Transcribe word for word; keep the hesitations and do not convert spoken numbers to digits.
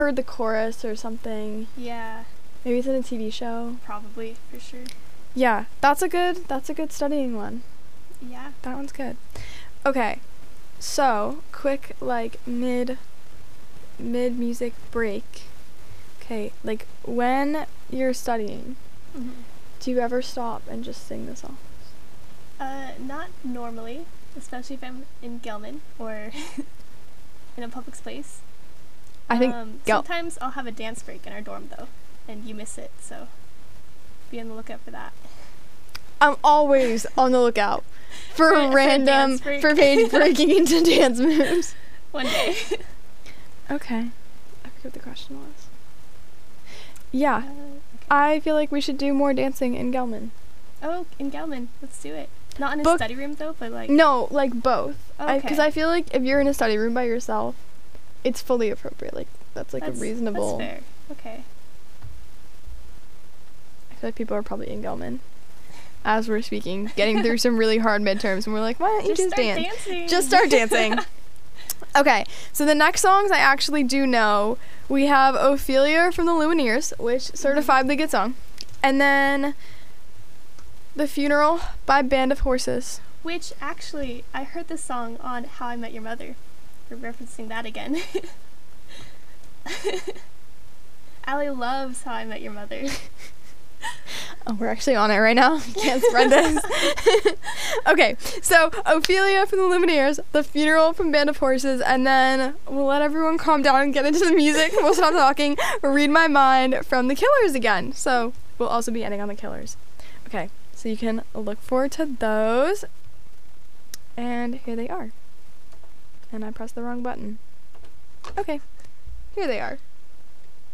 heard the chorus or something. Yeah. Maybe it's in a T V show. Probably, for sure. Yeah, that's a good that's a good studying one. Yeah. That one's good. Okay. So, quick like mid mid music break. Okay, like when you're studying, Mm-hmm. do you ever stop and just sing the songs? Uh, not normally, especially if I'm in Gelman or in a public space. I think um, Gel- sometimes I'll have a dance break in our dorm though, and you miss it, so be on the lookout for that. I'm always on the lookout for, For- for a random dance break. for paid breaking into dance moves. One day. Okay. I forget what the question was. Yeah, Uh, okay. I feel like we should do more dancing in Gelman. Oh, in Gelman, let's do it. Not in a Book- study room though, but like. No, like both. Because Okay. I, feel like if you're in a study room by yourself, it's fully appropriate. Like that's like that's, a reasonable. That's fair. Okay. I feel like people are probably in Gelman as we're speaking, getting through some really hard midterms, and we're like, why don't you just, start dance? dancing. Just start dancing. Okay, so the next songs I actually do know. We have Ophelia from the Lumineers, which certifiably good song, and then The Funeral by Band of Horses. Which actually, I heard this song on How I Met Your Mother. We're referencing that again. Allie loves How I Met Your Mother. Oh, we're actually on it right now. We can't spread this. Okay, so Ophelia from the Lumineers, The Funeral from Band of Horses, and then we'll let everyone calm down and get into the music. We'll stop talking. Read My Mind from The Killers again. So we'll also be ending on The Killers. Okay, so you can look forward to those. And here they are. And I pressed the wrong button. Okay, here they are.